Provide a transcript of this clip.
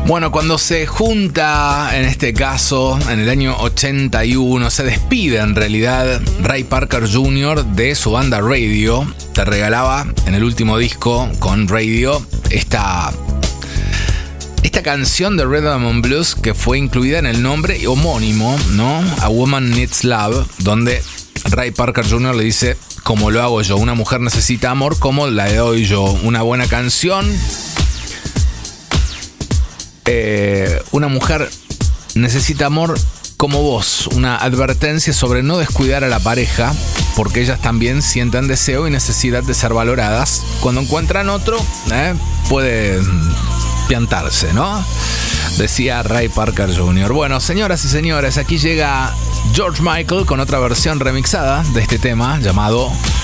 Bueno, cuando se junta, en este caso, en el año 81, se despide en realidad Ray Parker Jr. de su banda Radio. Te regalaba en el último disco con Radio esta canción de Rhythm and Blues que fue incluida en el nombre homónimo, ¿no? A Woman Needs Love, donde Ray Parker Jr. le dice: como lo hago yo, una mujer necesita amor como la doy yo. Una buena canción. Una mujer necesita amor como vos. Una advertencia sobre no descuidar a la pareja, porque ellas también sienten deseo y necesidad de ser valoradas. Cuando encuentran otro, puede piantarse, ¿no? Decía Ray Parker Jr. Bueno, señoras y señores, aquí llega George Michael con otra versión remixada de este tema llamado